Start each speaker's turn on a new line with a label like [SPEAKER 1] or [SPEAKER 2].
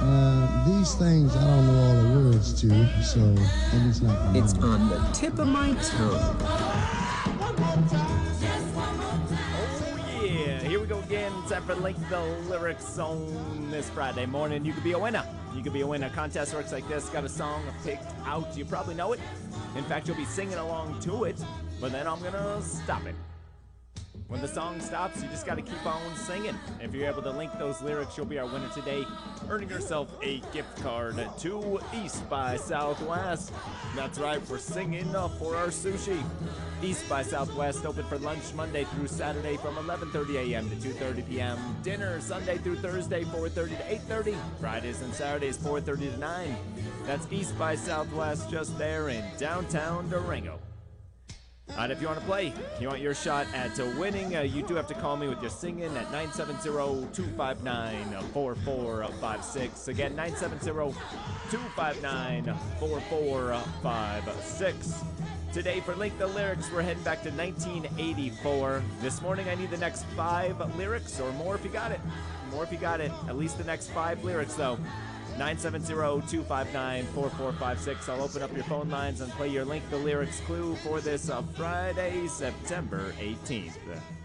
[SPEAKER 1] These things I don't know all the words to, so maybe it's not for
[SPEAKER 2] It's
[SPEAKER 1] me.
[SPEAKER 2] on the tip of my tongue.
[SPEAKER 3] Oh yeah, here we go again. Time for Link the Lyrics on this Friday morning. You could be a winner. You could be a winner. Contest works like this. Got a song picked out. You probably know it. In fact, you'll be singing along to it, but then I'm gonna stop it. When the song stops, you just got to keep on singing. If you're able to link those lyrics, you'll be our winner today, earning yourself a gift card to East by Southwest. That's right, we're singing for our sushi. East by Southwest, open for lunch Monday through Saturday from 11:30 a.m. to 2:30 p.m. Dinner Sunday through Thursday, 4:30 to 8:30. Fridays and Saturdays, 4:30 to 9. That's East by Southwest, just there in downtown Durango. All right, if you want to play, you want your shot at winning, you do have to call me with your singing at 970-259-4456. Again, 970-259-4456. Today for Link the Lyrics, we're heading back to 1984. This morning, I need the next 5 lyrics or more if you got it. More if you got it. At least the next 5 lyrics, though. 970-259-4456. I'll open up your phone lines and play your Link the Lyrics clue for this Friday, September 18th.